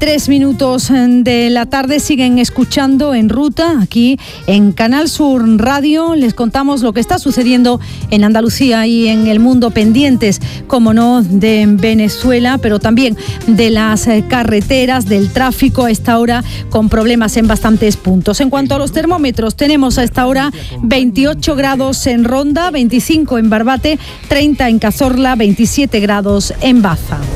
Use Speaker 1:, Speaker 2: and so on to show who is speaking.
Speaker 1: 3 minutos de la tarde, siguen escuchando En Ruta, aquí en Canal Sur Radio. Les contamos lo que está sucediendo en Andalucía y en el mundo, pendientes, como no, de Venezuela, pero también de las carreteras, del tráfico a esta hora, con problemas en bastantes puntos. En cuanto a los termómetros, tenemos a esta hora 28 grados en Ronda, 25 en Barbate, 30 en Cazorla, 27 grados en Baza.